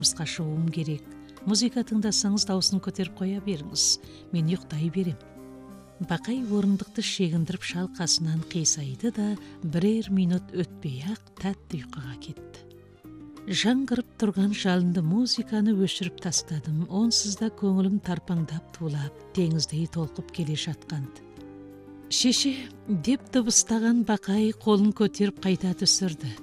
Жұмысқа шығуым керек. Музыка тыңдасаңыз дауысын көтеріп қоя беріңіз. Мен ұйықтай берем. Бақай орындықты шегіндіріп шалқасынан қисайды да бірер минут өтпей-ақ тәтті ұйқыға кетті. Жаңғырып тұрған жалынды музыканы өшіріп тастадым. Онсыз да көңілім тарпаңдап тулап, теңіздей толқып келе жатқанды. Шеше деп дыбыстаған Бақай қолын көтеріп қайта түсірді.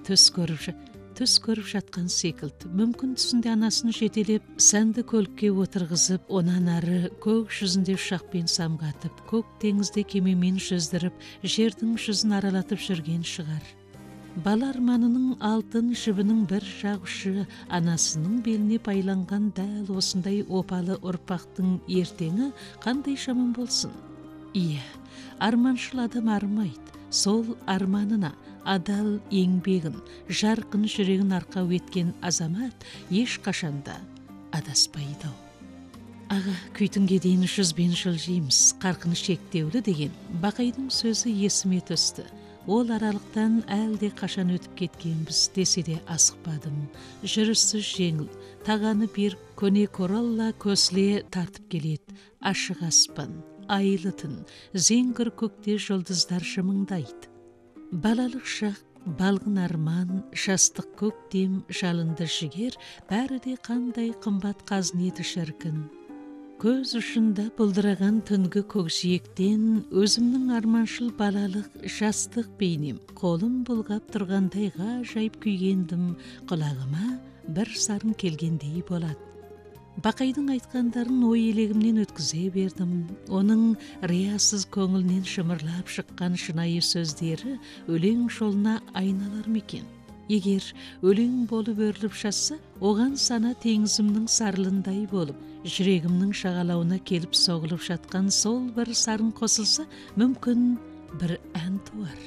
Түс көріп жатқан секілді. Мүмкін түсінде анасын жетелеп, сәнді көлікке отырғызып, онан ары көк жүзінде ұшақпен самғатып, көк теңізде кемемен жүздіріп, жердің жүзін аралатып жүрген шығар. Бала арманының алтын жібінің бір жақ ұшы анасының беліне байланған дәл осындай опалы ұрпақтың ертеңі қандай жаман болсын? Иә, арманшыл адам армайды. Сол арманына адал еңбегін, жарқын жүрегін арқау еткен азамат ешқашанда адаспайды. Аға, күйтінге дейін жүзбен жылжимыз, қарқыны шектеулі деген Бақайдың сөзі есіме түсті. Ол аралықтан әлде қашан өтіп кеткенбіз десе де асықпадым. Жүрісі жеңіл, тағаны бір көне коралла көсіле тартып келеді. Ашық аспан, айлы түн, зеңгір көкте жұлдыздар жымыңдайды. Балалық шақ, балғын арман, жастық көктем, жалынды жігер, бәрі де қандай қымбат қазын еді шіркін. Көз ұшында бұлдыраған түнгі көкжиектен өзімнің арманшыл балалық жастық бейнем қолым бұлғап тұрғандай ғажайып күйгендім, құлағыма бір сарын келгендей болады. Бақайдың айтқандарын ой елегімнен өткізе бердім. Оның риясыз көңілінен шымырлап шыққан шынайы сөздері өлең жолына айналар мекен? Егер өлең болып өріліп жатса, оған сана теңізімнің сарылындай болып, жүрегімнің шағалауына келіп соғылып жатқан сол бір сарын қосылса, мүмкін бір ән туар.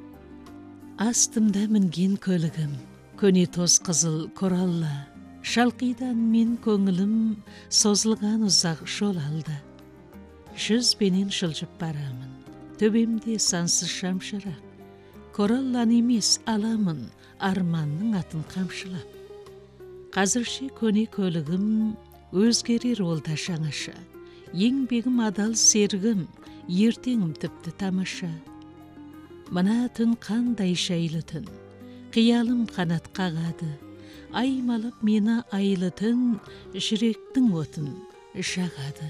Астымда мінген көлігім, көне тоз қызыл коралла, шалқидан мен көңілім созылған ұзақ жол алды. Жүзбенен жылжып барамын, төбемде сансыз шамшырақ. Кораллан емес аламын, арманның атын қамшылап. Қазірше көне көлігім өзгерер ол да жаңаша. Еңбегім адал сергім, ертеңім тіпті тамаша. Мына түн қандай жайлы түн, қиялым қанат қағады. Аймалап мені айлы түн, жүректің отын жағады.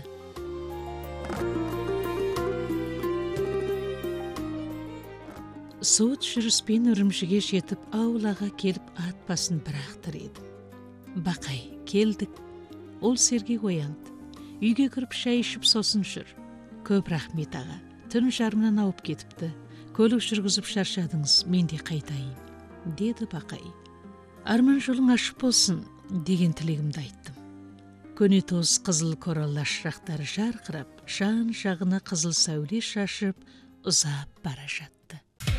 Суыт жүріспен үрімшіге жетіп, аулаға келіп ат басын бір-ақ тіреді. Бақай, келдік. Ол сергек оянды. Үйге кіріп шай ішіп сосын жүр. Көп рахмет аға. Түн жарымнан ауып кетіпті. Көлік жүргізіп шаршадыңыз, мен де қайтайын, деді Бақай. Арман жолың ашық болсын, деген тілегімді айттым. Көне тоз қызыл коралла шырақтары жарқырап, жан жағына қызыл сәуле шашып, ұзап бара жатты.